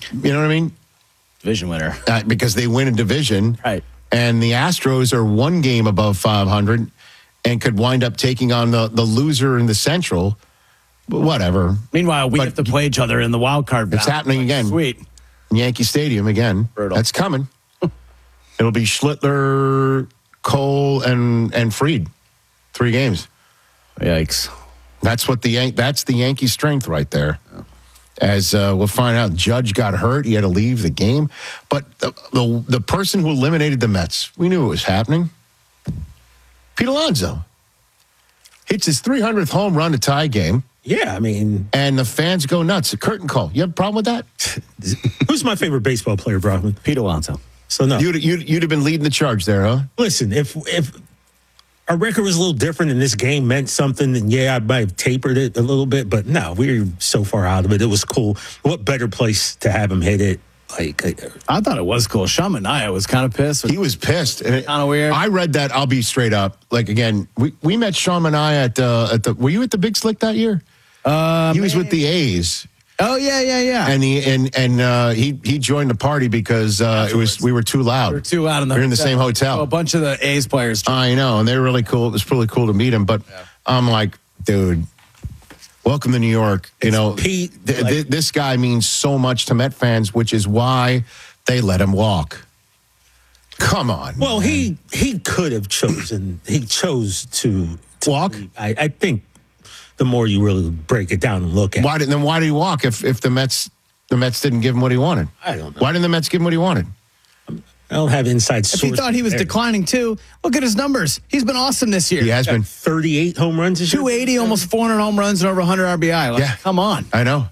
You know what I mean? Division winner. Because they win a division. Right. And the Astros are one game above 500 and could wind up taking on the loser in the Central. But whatever. Meanwhile, we have to play each other in the wild card battle. It's happening again. Sweet. Yankee Stadium again. Brutal. That's coming. It'll be Schlittler, Cole, and Fried. 3 games. Yikes. That's the Yankee strength right there. As we'll find out, Judge got hurt. He had to leave the game. But the person who eliminated the Mets, we knew it was happening. Pete Alonso hits his 300th home run to tie game. Yeah, I mean. And the fans go nuts. A curtain call. You have a problem with that? Who's my favorite baseball player, Brockman? Pete Alonso. So, no. You'd have been leading the charge there, huh? Listen, if our record was a little different and this game meant something, then yeah, I might have tapered it a little bit. But no, we were so far out of it. It was cool. What better place to have him hit it? I thought it was cool. Sean Manaea was kind of pissed. He was pissed. Kind of weird. I read that. I'll be straight up. Like, again, we met Sean Manaea at the. Were you at the Big Slick that year? He was with the A's. Oh yeah. And he joined the party because we were too loud. We were too loud in the. We were in the same hotel. So a bunch of the A's players. I know, and they were really cool. It was really cool to meet him. But I'm like, dude, welcome to New York. You know, Pete, this guy means so much to Met fans, which is why they let him walk. Come on. Well, man. he could have chosen. He chose to walk. I think. The more you really break it down and look at it. Why did he walk if the Mets didn't give him what he wanted? I don't know. Why didn't the Mets give him what he wanted? I don't have inside sources. If he thought he was declining too, look at his numbers. He's been awesome this year. He has been 38 home runs this year. 280, almost 400 home runs and over 100 RBI. Like, yeah. Come on. I know.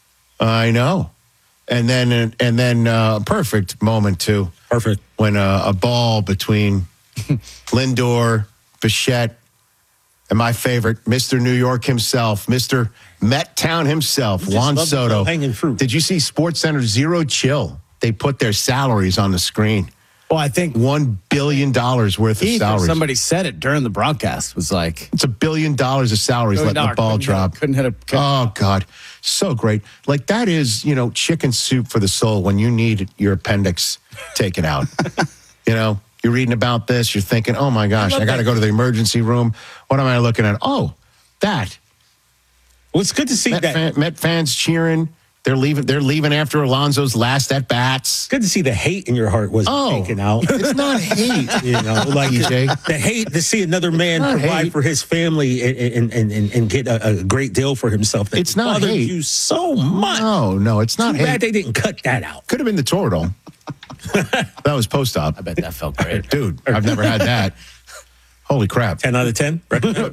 And then perfect moment too. Perfect. When a ball between Lindor, Bichette, and my favorite, Mr. New York himself, Mr. Met Town himself, Juan Soto. Hanging fruit. Did you see SportsCenter Zero Chill? They put their salaries on the screen. Well, I think $1 billion worth of salaries. Somebody said it during the broadcast. Was like, it's $1 billion of salaries letting the ball drop. Couldn't hit a. Oh God, so great! Like that is chicken soup for the soul when you need your appendix taken out. You're reading about this. You're thinking, oh my gosh, I got to go to the emergency room. What am I looking at? Oh, that. Well, it's good to see Met fans cheering. They're leaving after Alonso's last at bats. It's good to see the hate in your heart wasn't taken out. It's not hate, like EJ. The hate to see another man provide for his family and get a great deal for himself. That it's not bothered hate. You so much. No, it's not Too hate. bad they didn't cut that out. Could have been the Toradol. That was post-op. I bet that felt great. Dude, I've never had that. Holy crap. 10 out of 10?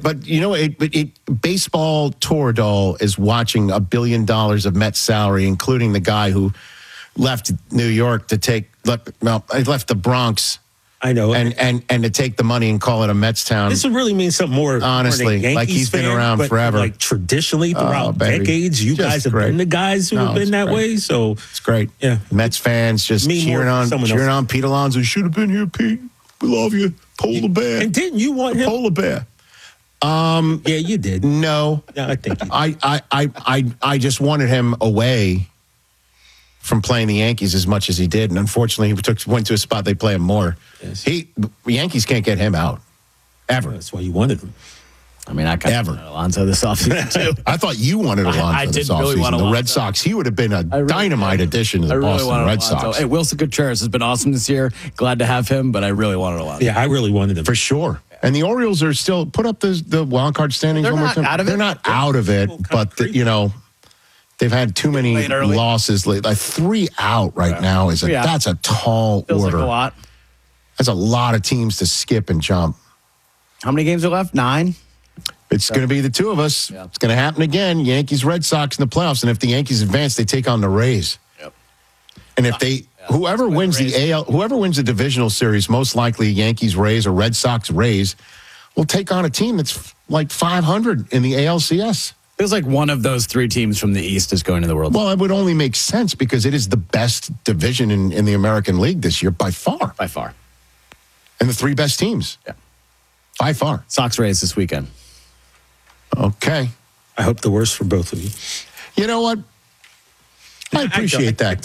But baseball Toradol is watching $1 billion of Mets salary, including the guy who left New York he left the Bronx. I know. And to take the money and call it a Mets town. This would really mean something more. Honestly, more like he's been around forever. Like traditionally throughout decades, you guys have been the guys who have been that way. So it's great. Yeah. Mets fans just cheering on Pete Alonso. Should have been here, Pete. We love you. Polar bear. And didn't you want him? Polar bear. Yeah, you did. No. Yeah, I think you did. I just wanted him away from playing the Yankees as much as he did, and unfortunately, he went to a spot they play him more. Yes. The Yankees can't get him out ever. That's why you wanted him. I mean, I kind of wanted Alonso this offseason too. I thought you wanted Alonso this offseason. Really want the Red Sox, he would have been a dynamite addition to the Boston Red Sox. Hey, Wilson Contreras has been awesome this year. Glad to have him, but I really wanted Alonso. Yeah, I really wanted him for sure. And the Orioles are still put up the wild card standings. They're not out of it. They're not out of it, but they've had too many losses late. Like 3 out right now that's a tall Feels order. Like a lot. That's a lot of teams to skip and jump. How many games are left? 9. It's going to be the two of us. Yeah. It's going to happen again. Yankees, Red Sox in the playoffs, and if the Yankees advance, they take on the Rays. Yep. And if whoever wins the divisional series, most likely Yankees, Rays, or Red Sox, Rays, will take on a team that's like 500 in the ALCS. Feels like one of those 3 teams from the East is going to the World Series. Well, it would only make sense because it is the best division in the American League this year by far. By far. And the 3 best teams. Yeah. By far. Sox Rays this weekend. Okay. I hope the worst for both of you. You know what? I appreciate that.